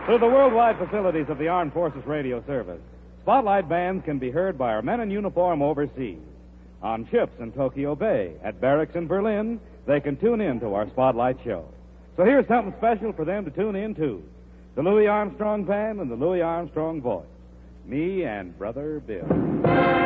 Through the worldwide facilities of the Armed Forces Radio Service, Spotlight bands can be heard by our men in uniform overseas. On ships in Tokyo Bay, at barracks in Berlin, they can tune in to our Spotlight show. So here's something special for them to tune in to. The Louis Armstrong Band and the Louis Armstrong Voice. Me and Brother Bill.